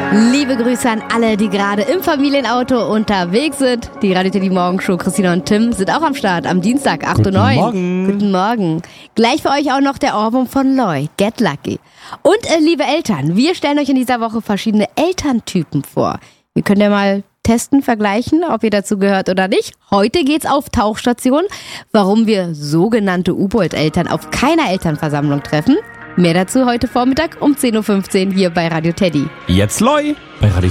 Liebe Grüße an alle, die gerade im Familienauto unterwegs sind. Die Radio Teddy Morgenshow, Christina und Tim sind auch am Start am Dienstag, 8 Uhr 9. Morgen. Guten Morgen. Gleich für euch auch noch der Ohrwurm von Loy, Get Lucky. Und liebe Eltern, wir stellen euch in dieser Woche verschiedene Elterntypen vor. Ihr könnt ja mal testen, vergleichen, ob ihr dazu gehört oder nicht. Heute geht's auf Tauchstation, warum wir sogenannte U-Boot-Eltern auf keiner Elternversammlung treffen. Mehr dazu heute Vormittag um 10.15 Uhr hier bei Radio Teddy. Jetzt Loy bei Radio